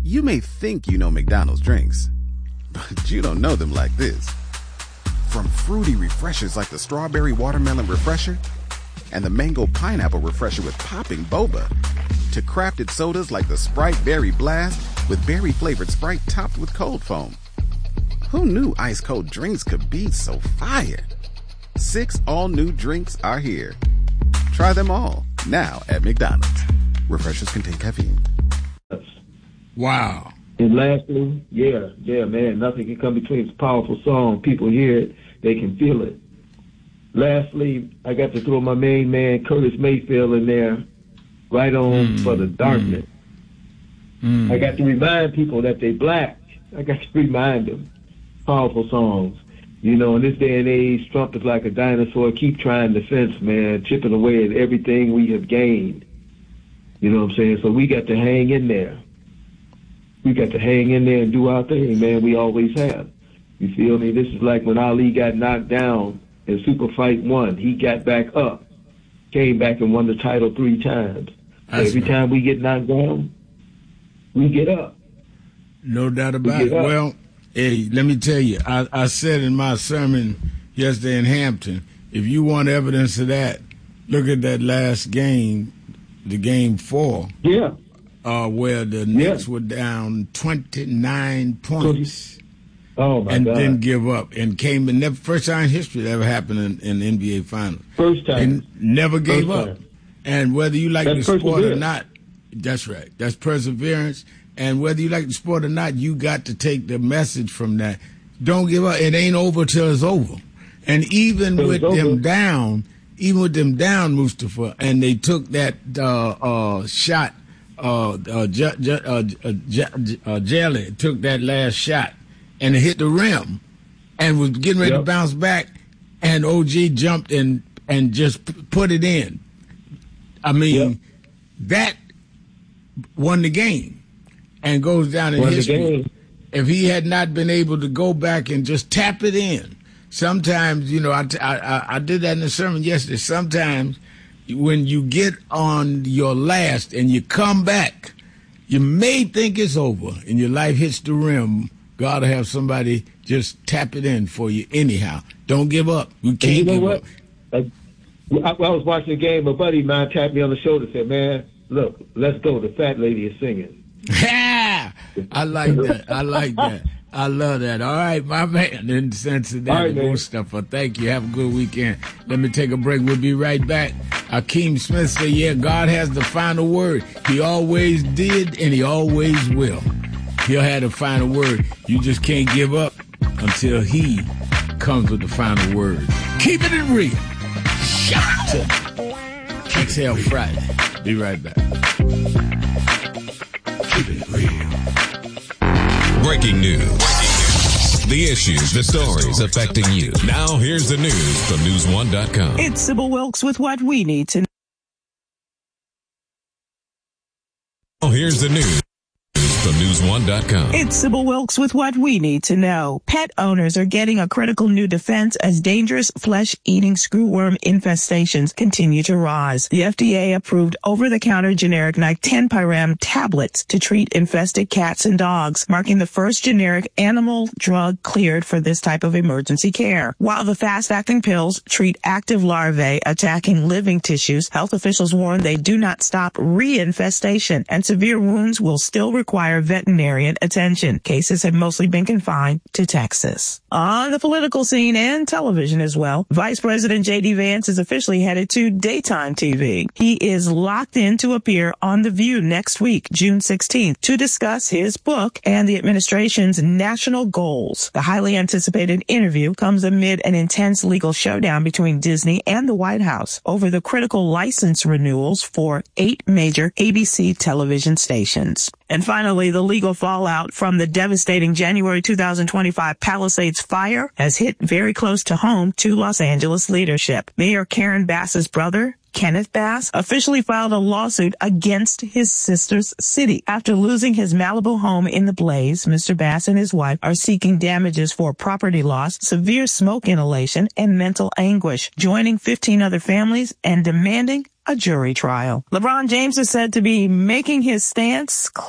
You may think you know McDonald's drinks, but you don't know them like this. From fruity refreshers like the Strawberry Watermelon Refresher and the Mango Pineapple Refresher with popping boba, to crafted sodas like the Sprite Berry Blast with berry-flavored Sprite topped with cold foam. Who knew ice-cold drinks could be so fire? 6 all-new drinks are here. Try them all, now at McDonald's. Refreshers contain caffeine. Wow. And lastly, man, nothing can come between. It's a powerful song. People hear it, they can feel it. Lastly, I got to throw my main man, Curtis Mayfield, in there, right on for the darkness. I got to remind people that they black. I got to remind them. Powerful songs. You know, in this day and age, Trump is like a dinosaur. Keep trying the fence, man, chipping away at everything we have gained. You know what I'm saying? So we got to hang in there. We got to hang in there and do our thing, man. We always have. You feel me? This is like when Ali got knocked down in Super Fight 1. He got back up, came back and won the title 3 times. Every time we get knocked down, we get up. No doubt about it. Well, Eddie, let me tell you, I said in my sermon yesterday in Hampton, if you want evidence of that, look at that last game, the game 4. Yeah. Where the Knicks were down 29 points. Oh, my God. And didn't give up. And came in the first time in history that ever happened in the NBA Finals. First time. And never gave up. And whether you like the sport or not, that's right. That's perseverance. And whether you like the sport or not, you got to take the message from that. Don't give up. It ain't over till it's over. And even with them down, Mustafa, and they took that shot, Jelly took that last shot and it hit the rim and was getting ready to bounce back, and OG jumped and just put it in. I mean, that won the game and goes down in history. If he had not been able to go back and just tap it in, sometimes, you know, I did that in the sermon yesterday. Sometimes when you get on your last and you come back, you may think it's over and your life hits the rim. God will have somebody just tap it in for you anyhow. Don't give up. You can't give up. I was watching a game. A buddy of mine tapped me on the shoulder and said, man, look, let's go. The fat lady is singing. I like that. I like that. I love that. All right, my man in Cincinnati, Mustafa. Thank you. Have a good weekend. Let me take a break. We'll be right back. Akeem Smith said, yeah, God has the final word. He always did, and he always will. He'll have the final word. You just can't give up until he comes with the final word. Keep it real. Shout to Exhale Friday. Be right back. Keep it real. Breaking news. The issues, the stories affecting you. Now here's the news from News1.com. It's Sybil Wilkes with what we need to know. Now here's the news from News1.com. It's Sybil Wilkes with what we need to know. Pet owners are getting a critical new defense as dangerous flesh-eating screwworm infestations continue to rise. The FDA approved over-the-counter generic Nictenpiram tablets to treat infested cats and dogs, marking the first generic animal drug cleared for this type of emergency care. While the fast-acting pills treat active larvae attacking living tissues, health officials warn they do not stop reinfestation, and severe wounds will still require veterinarian attention. Cases have mostly been confined to Texas. On the political scene and television as well, Vice President J.D. Vance is officially headed to daytime TV. He is locked in to appear on The View next week, June 16th, to discuss his book and the administration's national goals. The highly anticipated interview comes amid an intense legal showdown between Disney and the White House over the critical license renewals for 8 major ABC television stations. And finally, the legal fallout from the devastating January 2025 Palisades fire has hit very close to home to Los Angeles leadership. Mayor Karen Bass's brother, Kenneth Bass, officially filed a lawsuit against his sister's city. After losing his Malibu home in the blaze, Mr. Bass and his wife are seeking damages for property loss, severe smoke inhalation, and mental anguish, joining 15 other families and demanding a jury trial. LeBron James is said to be making his stance